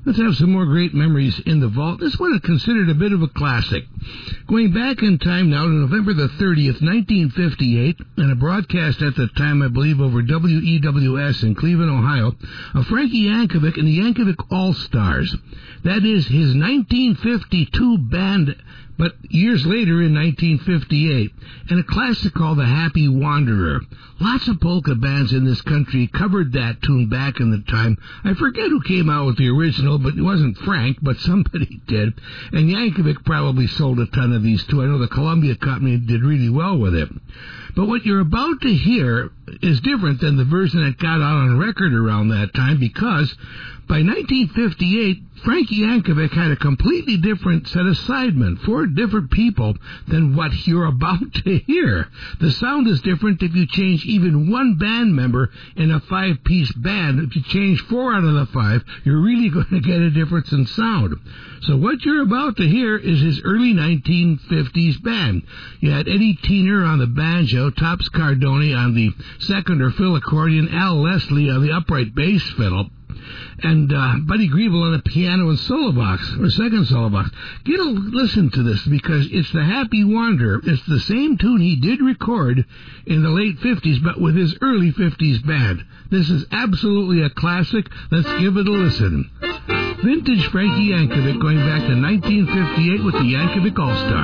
Let's have some more great memories in the vault. This one is considered a bit of a classic. Going back in time now to November the 30th, 1958, and a broadcast at the time, I believe, over WEWS in Cleveland, Ohio, of Frankie Yankovic and the Yankovic All-Stars. That is his 1952 band, but years later in 1958, and a classic called The Happy Wanderer. Lots of polka bands in this country covered that tune back in the time. I forget who came out with the original, but it wasn't Frank, but somebody did. And Yankovic probably sold a ton of these too. I know the Columbia Company did really well with it. But what you're about to hear is different than the version that got out on record around that time, because by 1958, Frankie Yankovic had a completely different set of sidemen, 4 different people than what you're about to hear. The sound is different if you change even one band member in a 5-piece band. If you change 4 out of the 5, you're really going to get a difference in sound. So what you're about to hear is his early 1950s band. You had Eddie Teener on the banjo, Tops Cardone on the second or fill accordion, Al Leslie on the upright bass fiddle, and Buddy Grievel on the piano and solo box, or second solo box. Get a listen to this, because it's The Happy Wanderer. It's the same tune he did record in the late 50s, but with his early 50s band. This is absolutely a classic. Let's give it a listen. Vintage Frankie Yankovic, going back to 1958 with the Yankovic All-Stars.